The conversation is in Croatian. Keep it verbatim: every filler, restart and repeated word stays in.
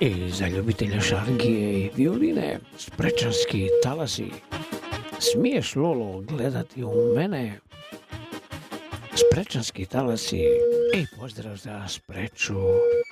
I za ljubitelja šargije i violine, Sprečanski talasi. Smiješ, Lolo, gledati u mene? Sprečanski talasi. I pozdrav za Spreču.